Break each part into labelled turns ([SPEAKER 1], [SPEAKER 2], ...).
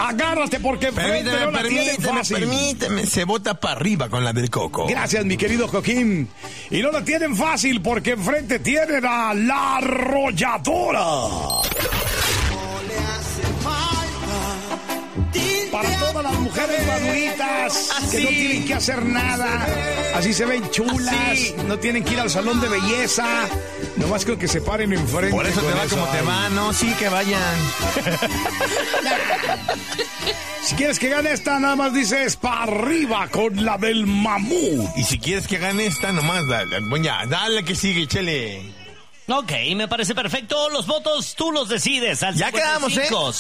[SPEAKER 1] Agárrate porque enfrente no la tienen fácil.
[SPEAKER 2] Permíteme, se bota para arriba con la del Coco.
[SPEAKER 1] Gracias, mi querido Joaquín. Y no la tienen fácil porque enfrente tienen a la Arrolladora. Para todas las mujeres maduritas que no tienen que hacer nada, así se ven chulas, no tienen que ir al salón de belleza, nomás creo que se paren enfrente.
[SPEAKER 2] Por eso te va como te va, ¿no? Sí, que vayan.
[SPEAKER 1] Si quieres que gane esta, nada más dices para arriba con la del mamut.
[SPEAKER 2] Y si quieres que gane esta, nomás dale que sigue, chele.
[SPEAKER 3] Ok, me parece perfecto. Los votos tú los decides. Al
[SPEAKER 2] ya quedamos,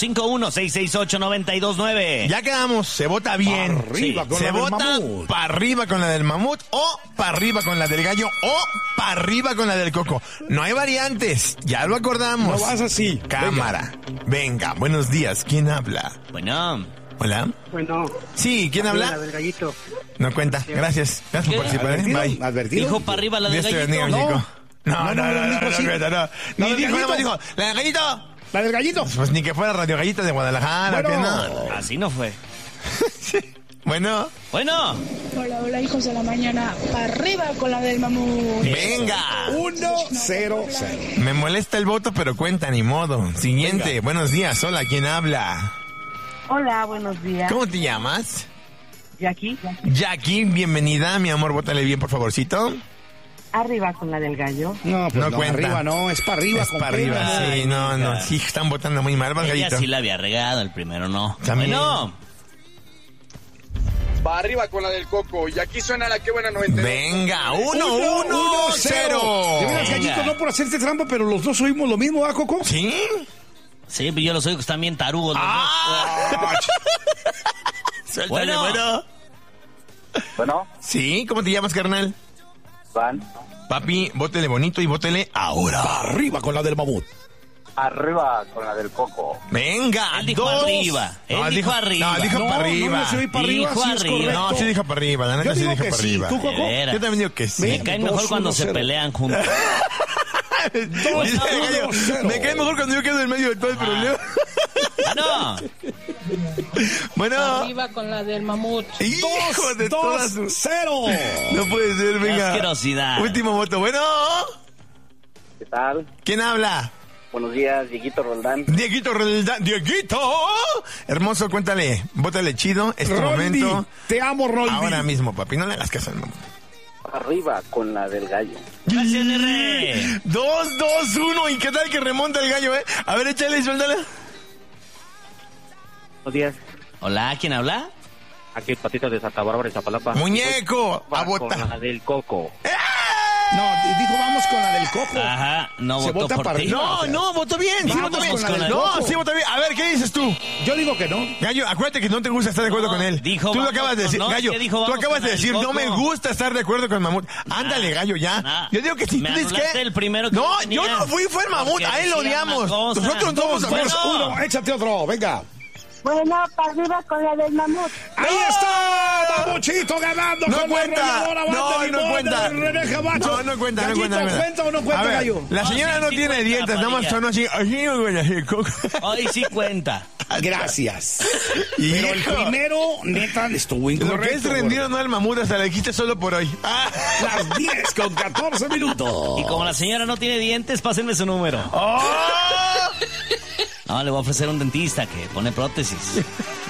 [SPEAKER 3] 51-668-929.
[SPEAKER 2] Ya quedamos. Se vota bien.
[SPEAKER 1] Arriba con
[SPEAKER 2] se
[SPEAKER 1] la
[SPEAKER 2] vota
[SPEAKER 1] del mamut.
[SPEAKER 2] para arriba con la del mamut, o para arriba con la del gallo, o para arriba con la del coco. No hay variantes. Ya lo acordamos.
[SPEAKER 1] No vas así.
[SPEAKER 2] Cámara. Venga, buenos días. ¿Quién habla?
[SPEAKER 3] Bueno.
[SPEAKER 2] Hola.
[SPEAKER 4] Bueno.
[SPEAKER 2] Sí, ¿quién habla?
[SPEAKER 4] La del gallito.
[SPEAKER 2] No cuenta. Gracias. Gracias por participar. Bye.
[SPEAKER 1] ¿Advertido?
[SPEAKER 3] Dijo para arriba la del
[SPEAKER 2] Dios te
[SPEAKER 3] gallito.
[SPEAKER 2] bendiga, Nico. No.
[SPEAKER 1] Ni
[SPEAKER 2] dijo, nada más dijo, ¿la del gallito?
[SPEAKER 1] ¿La del gallito?
[SPEAKER 2] Pues ni que fuera Radio Gallito de Guadalajara.
[SPEAKER 1] Bueno.
[SPEAKER 2] ¿Qué no?
[SPEAKER 3] Así no fue.
[SPEAKER 2] Sí. Bueno.
[SPEAKER 3] Bueno.
[SPEAKER 5] Hola, hijos de la mañana. Para arriba con la del mamut.
[SPEAKER 2] Venga.
[SPEAKER 1] 1-0-0.
[SPEAKER 2] Me molesta el voto, pero cuenta, ni modo. Siguiente. Venga. Buenos días. Hola, ¿quién habla?
[SPEAKER 4] Hola, buenos días.
[SPEAKER 2] ¿Cómo te llamas?
[SPEAKER 4] Jackie.
[SPEAKER 2] Jackie, bienvenida. Mi amor, vótale bien, por favorcito.
[SPEAKER 4] Arriba con la del gallo.
[SPEAKER 1] No, pues no,
[SPEAKER 2] cuenta.
[SPEAKER 1] arriba no, es para arriba.
[SPEAKER 2] Es para arriba, sí, no. Sí, están votando muy mal,
[SPEAKER 3] Ella
[SPEAKER 2] Margarito.
[SPEAKER 3] sí la había regado, el primero no.
[SPEAKER 2] También.
[SPEAKER 3] Bueno.
[SPEAKER 6] Va arriba con la del Coco. Y aquí suena la que buena 92.
[SPEAKER 2] Venga, 1-1-0.
[SPEAKER 1] De veras, gallito, no por hacerte trampa, pero los dos oímos lo mismo, ¿ah, Coco?
[SPEAKER 2] ¿Sí?
[SPEAKER 3] Sí, pero yo los oigo que están bien tarugos los
[SPEAKER 2] Suéltale,
[SPEAKER 3] Bueno.
[SPEAKER 6] Bueno,
[SPEAKER 2] Sí, ¿cómo te llamas, carnal?
[SPEAKER 6] van
[SPEAKER 2] Papi, vótele bonito y vótele ahora.
[SPEAKER 1] Para arriba con la del mamut.
[SPEAKER 6] arriba con la del Coco.
[SPEAKER 2] Venga,
[SPEAKER 3] Él dijo
[SPEAKER 2] dos.
[SPEAKER 3] arriba. Él dijo arriba.
[SPEAKER 2] No, dijo para arriba.
[SPEAKER 1] No, soy para arriba,
[SPEAKER 3] Dijo
[SPEAKER 1] sí es
[SPEAKER 3] arriba.
[SPEAKER 1] correcto.
[SPEAKER 2] No, sí dijo para arriba, la neta
[SPEAKER 1] Yo
[SPEAKER 2] sí
[SPEAKER 1] digo
[SPEAKER 2] dijo
[SPEAKER 1] que
[SPEAKER 2] para
[SPEAKER 1] sí,
[SPEAKER 2] arriba.
[SPEAKER 1] ¿tú, Coco?
[SPEAKER 3] De veras.
[SPEAKER 2] Yo también digo que sí.
[SPEAKER 3] Me caen mejor cuando se
[SPEAKER 1] 2-1-0.
[SPEAKER 3] pelean juntos.
[SPEAKER 2] Me cae mejor cuando yo quedo en medio de todo el problema.
[SPEAKER 3] No.
[SPEAKER 2] Bueno.
[SPEAKER 5] Arriba con la del mamut.
[SPEAKER 2] Hijo de todas.
[SPEAKER 1] 2-0.
[SPEAKER 2] No puede ser, venga.
[SPEAKER 3] Asquerosidad.
[SPEAKER 2] Último voto. Bueno.
[SPEAKER 6] ¿Qué tal?
[SPEAKER 2] ¿Quién habla?
[SPEAKER 6] Buenos días, Dieguito Roldán.
[SPEAKER 2] Dieguito Roldán. ¡Dieguito! Hermoso, cuéntale. Vótale chido. Es tu
[SPEAKER 1] Roldi,
[SPEAKER 2] momento.
[SPEAKER 1] te amo, Roldi.
[SPEAKER 2] Ahora mismo, papi. No le hagas caso al mamá.
[SPEAKER 6] Arriba con la del gallo.
[SPEAKER 3] Gracias, R.
[SPEAKER 2] 2-2-1. ¿Y qué tal que remonta el gallo, eh? A ver, échale, suéltala.
[SPEAKER 4] Buenos días.
[SPEAKER 3] Hola, ¿quién habla?
[SPEAKER 4] Aquí Patito de Santa Bárbara y Zapalapa.
[SPEAKER 2] ¡Muñeco! A
[SPEAKER 4] Va con
[SPEAKER 2] votar.
[SPEAKER 4] la del Coco.
[SPEAKER 1] No, dijo vamos con la del Coco.
[SPEAKER 3] Ajá, no
[SPEAKER 1] Se
[SPEAKER 3] votó
[SPEAKER 1] vota
[SPEAKER 3] por
[SPEAKER 1] para
[SPEAKER 3] ti.
[SPEAKER 1] arriba.
[SPEAKER 2] No, votó bien. Sí,
[SPEAKER 1] Vamos
[SPEAKER 2] votó bien.
[SPEAKER 1] con la del
[SPEAKER 2] No,
[SPEAKER 1] Coco.
[SPEAKER 2] sí, votó bien. A ver, ¿qué dices tú?
[SPEAKER 1] Yo digo que no.
[SPEAKER 2] Gallo, acuérdate que no te gusta estar de acuerdo
[SPEAKER 3] No,
[SPEAKER 2] con él.
[SPEAKER 3] dijo
[SPEAKER 2] Tú lo
[SPEAKER 3] vamos
[SPEAKER 2] acabas de
[SPEAKER 3] con-
[SPEAKER 2] decir.
[SPEAKER 3] no,
[SPEAKER 2] Gallo,
[SPEAKER 3] es que dijo
[SPEAKER 2] tú
[SPEAKER 3] vamos
[SPEAKER 2] acabas
[SPEAKER 3] con
[SPEAKER 2] de
[SPEAKER 3] el
[SPEAKER 2] decir, no me
[SPEAKER 3] Coco.
[SPEAKER 2] gusta estar de acuerdo con Mamut. Ándale, Gallo, ya.
[SPEAKER 3] Nah.
[SPEAKER 2] Yo digo que sí.
[SPEAKER 3] Me
[SPEAKER 2] ¿Tú dices
[SPEAKER 3] anulaste
[SPEAKER 2] qué?
[SPEAKER 3] el primero que
[SPEAKER 2] No,
[SPEAKER 3] tenía.
[SPEAKER 2] yo no fui, fue el Mamut.
[SPEAKER 3] Porque
[SPEAKER 2] A él lo
[SPEAKER 3] decía una
[SPEAKER 2] odiamos.
[SPEAKER 3] cosa.
[SPEAKER 2] Nosotros no somos amigos.
[SPEAKER 3] Bueno.
[SPEAKER 1] Uno, échate otro, venga.
[SPEAKER 5] Bueno, para arriba con la del mamut.
[SPEAKER 1] ¡Ahí está! ¡Mamuchito ganando!
[SPEAKER 2] No
[SPEAKER 1] con
[SPEAKER 2] cuenta.
[SPEAKER 1] la arrolladora,
[SPEAKER 2] No,
[SPEAKER 1] banda de
[SPEAKER 2] no
[SPEAKER 1] limón
[SPEAKER 2] cuenta.
[SPEAKER 1] de René Camacho.
[SPEAKER 2] No cuenta, no
[SPEAKER 1] Gallito,
[SPEAKER 2] cuenta.
[SPEAKER 1] ¿cuenta o no cuenta,
[SPEAKER 2] A ver,
[SPEAKER 1] Gallo?
[SPEAKER 2] la señora
[SPEAKER 3] sí,
[SPEAKER 2] no
[SPEAKER 3] sí
[SPEAKER 2] tiene
[SPEAKER 3] cuenta,
[SPEAKER 2] dientes, nada más
[SPEAKER 3] Padilla.
[SPEAKER 2] son así, güey, así, coco.
[SPEAKER 3] Hoy sí cuenta.
[SPEAKER 1] Gracias. Pero el
[SPEAKER 2] Hijo.
[SPEAKER 1] primero, neta, estuvo
[SPEAKER 2] Lo que
[SPEAKER 1] incorrecto.
[SPEAKER 2] es rendido no al Mamut, hasta le dijiste solo por hoy.
[SPEAKER 1] Las 10 con 14 minutos.
[SPEAKER 3] Y como la señora no tiene dientes, pásenme su número.
[SPEAKER 2] ¡Oh!
[SPEAKER 3] No, le voy a ofrecer un dentista que pone prótesis.